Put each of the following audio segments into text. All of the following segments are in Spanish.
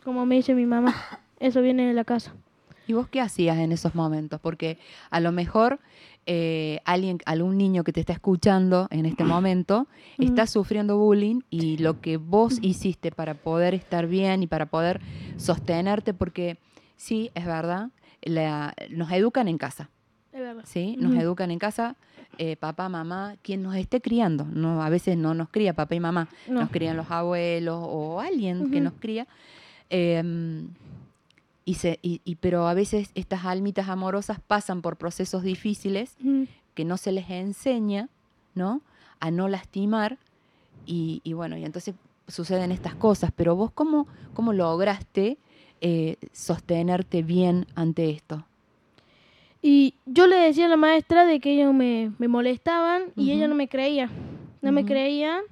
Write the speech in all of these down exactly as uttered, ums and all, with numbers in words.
como me dice mi mamá. Eso viene de la casa. ¿Y vos qué hacías en esos momentos? Porque a lo mejor eh, alguien, algún niño que te está escuchando en este momento Ujú. está sufriendo bullying y lo que vos hiciste para poder estar bien y para poder sostenerte, porque sí, es verdad, la- nos educan en casa, Es verdad. ¿sí? Nos Ujú. educan en casa, eh, papá, mamá, quien nos esté criando. No, a veces no nos cría papá y mamá, No. nos crían los abuelos o alguien que Ujú. nos cría. Em, y se, y, y- pero a veces estas almitas amorosas pasan por procesos difíciles Ujú. que no se les enseña, ¿no? A no lastimar y, y bueno, y entonces suceden estas cosas. Pero vos, ¿cómo, cómo lograste eh, sostenerte bien ante esto? Y yo le decía a la maestra de que ellos me, me molestaban y ella Ujú, no me creía. No me ujú. creía.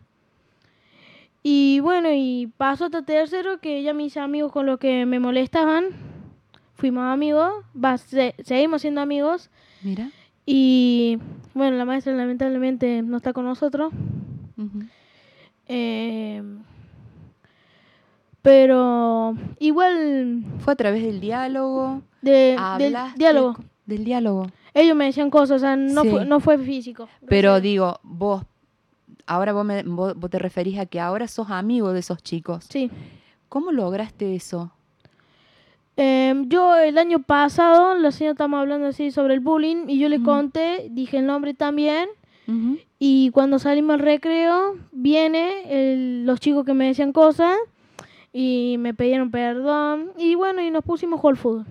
Y bueno, y pasó hasta tercero que ya mis amigos con los que me molestaban, fuimos amigos, va, se- seguimos siendo amigos. Mira. Y bueno, la maestra lamentablemente no está con nosotros. Ujú. Eh, pero igual Fue a través del diálogo, de, del hablaste diálogo. co- del diálogo. Ellos me decían cosas, o sea, no fue, Sí, no fue físico. pero gracias a Dios. digo, vos, ahora vos, me, vos, vos te referís a que ahora sos amigo de esos chicos. Sí. ¿Cómo lograste eso? Eh, yo el año pasado, la señora estamos hablando así sobre el bullying y yo le Mm, conté, dije el nombre también. ujú. Y cuando salimos al recreo, viene el- los chicos que me decían cosas y me pidieron perdón. Y bueno, y nos pusimos a jugar al fútbol.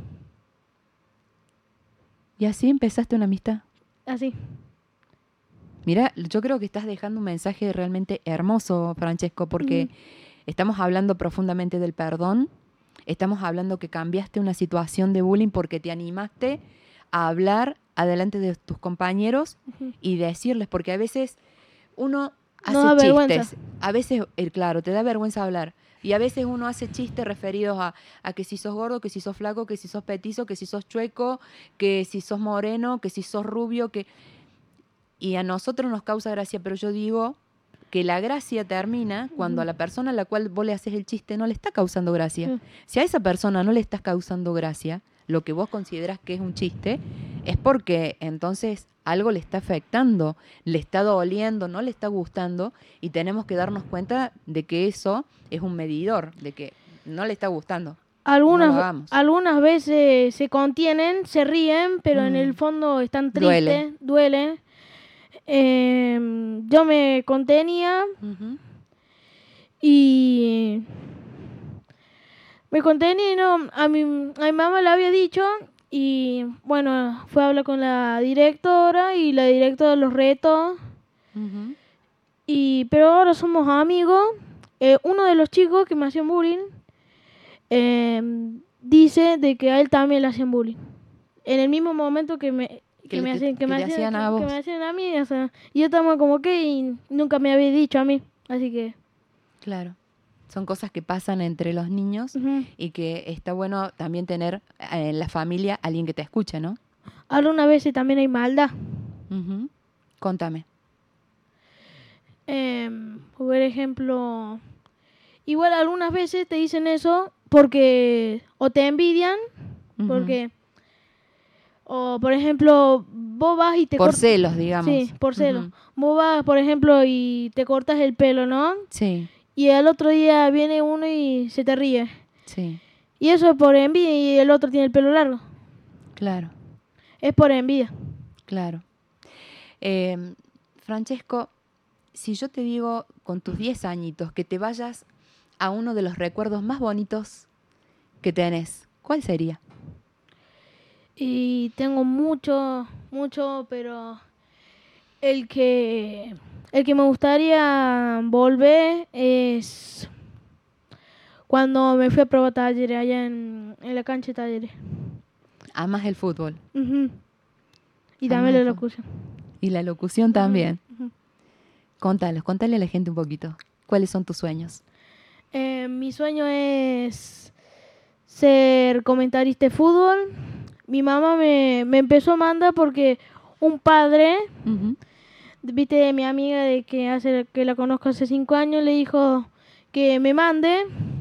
Y así empezaste una amistad. Así. Mira, yo creo que estás dejando un mensaje realmente hermoso, Francesco, porque Ujú. estamos hablando profundamente del perdón, estamos hablando que cambiaste una situación de bullying porque te animaste a hablar adelante de tus compañeros Ujú. y decirles, porque a veces uno No hace da vergüenza. chistes, a veces, eh, claro, te da vergüenza hablar, y a veces uno hace chistes referidos a, a que si sos gordo, que si sos flaco, que si sos petizo, que si sos chueco, que si sos moreno, que si sos rubio, que... Y a nosotros nos causa gracia, pero yo digo que la gracia termina cuando a Ujú. la persona a la cual vos le haces el chiste no le está causando gracia. Sí. Si a esa persona no le estás causando gracia, lo que vos consideras que es un chiste, es porque entonces algo le está afectando, le está doliendo, no le está gustando, y tenemos que darnos cuenta de que eso es un medidor, de que no le está gustando. No lo Algunas, hagamos. algunas veces se contienen, se ríen, pero en el Mm, fondo están duele. tristes, duelen. Eh, yo me contenía Ujú. y me contenía y no, a mi, a mi mamá le había dicho y bueno, fue a hablar con la directora y la directora los retó. Ujú. Y, pero ahora somos amigos. Eh, uno de los chicos que me hacían bullying eh, dice de que a él también le hacían bullying. En el mismo momento que me, Que, que le- me, que- hacían, que, que me te hacían, hacían a que, que me vos. hacían a mí. O sea, y yo estaba como que y nunca me había dicho a mí. Así que... Claro. Son cosas que pasan entre los niños ujú. y que está bueno también tener eh, en la familia alguien que te escuche, ¿no? Algunas veces también hay maldad. Ujú. Contame. Eh, por ejemplo, igual algunas veces te dicen eso porque o te envidian, Ujú. porque... O, por ejemplo, vos vas y te Por cortas... celos, digamos. Sí, por celo. Ujú. Vos vas, por ejemplo, y te cortas el pelo, ¿no? Sí, Y al otro día viene uno y se te ríe. sí, Y eso es por envidia y el otro tiene el pelo largo. claro, Es por envidia. claro. Eh, Francesco, si yo te digo con tus diez añitos que te vayas a uno de los recuerdos más bonitos que tenés, ¿cuál sería? Y tengo mucho, mucho, pero el que, el que me gustaría volver es cuando me fui a probar talleres allá en, en la cancha de talleres. Amas el fútbol. Ujú. Y Amas también el la fútbol. locución. Y la locución también. Ujú. Contalos, contale a la gente un poquito. ¿Cuáles son tus sueños? Eh, mi sueño es ser comentarista de fútbol. Mi mamá me, me empezó a mandar porque un padre, Ujú. viste, de mi amiga de que hace que la conozco hace cinco años, le dijo que me mande